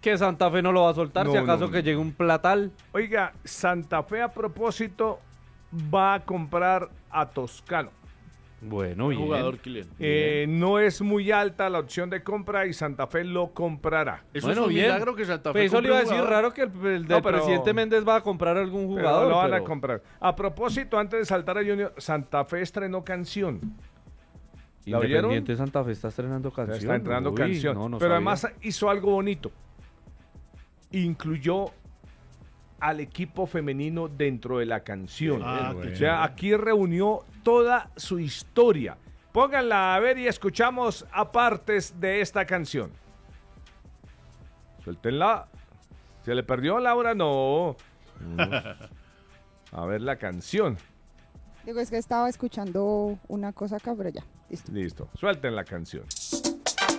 Que Santa Fe no lo va a soltar, No, si acaso no, que no. llegue un platal. Oiga, Santa Fe a propósito va a comprar a Toscano. Bueno, Buen bien. jugador, Kylian. No es muy alta la opción de compra y Santa Fe lo comprará. Eso Bueno, es un bien. milagro que Santa Fe Pues eso le compre iba a un decir jugador. raro que el del No, pero- presidente Méndez va a comprar algún Pero jugador. lo van a pero- comprar. A propósito, antes de saltar a Junior, Santa Fe estrenó canción. ¿La oyeron? Independiente Santa Fe está estrenando canción. Está entrenando Uy, canción. no, no Pero sabía. además hizo algo bonito. Incluyó al equipo femenino dentro de la canción. Ah, qué O sea, aquí reunió toda su historia. Pónganla a ver y escuchamos apartes de esta canción. Suéltenla. ¿Se le perdió a Laura? No. A ver la canción. Digo, es que estaba escuchando una cosa acá, pero ya, listo. Listo. Suelten la canción.